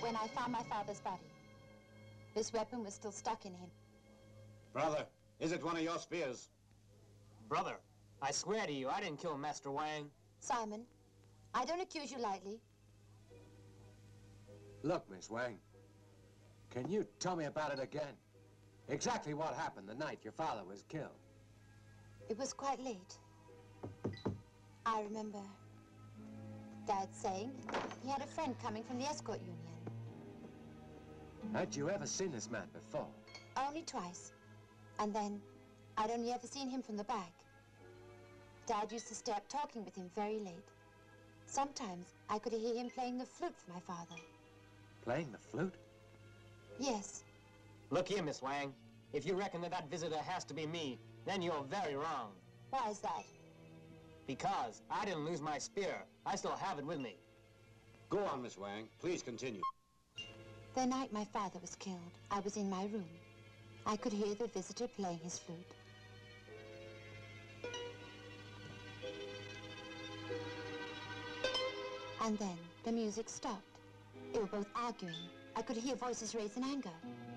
when I found my father's body. This weapon was still stuck in him. Brother, is it one of your spears? Brother, I swear to you, I didn't kill Master Wang. Simon, I don't accuse you lightly. Look, Miss Wang, can you tell me about it again? Exactly what happened the night your father was killed? It was quite late. I remember Dad saying he had a friend coming from the escort union. Had you ever seen this man before? Only twice. And then I'd only ever seen him from the back. Dad used to stay up talking with him very late. Sometimes I could hear him playing the flute for my father. Playing the flute? Yes. Look here, Miss Wang. If you reckon that visitor has to be me, then you're very wrong. Why is that? Because I didn't lose my spear. I still have it with me. Go on, Miss Wang. Please continue. The night my father was killed, I was in my room. I could hear the visitor playing his flute. And then the music stopped. They were both arguing. I could hear voices raised in anger.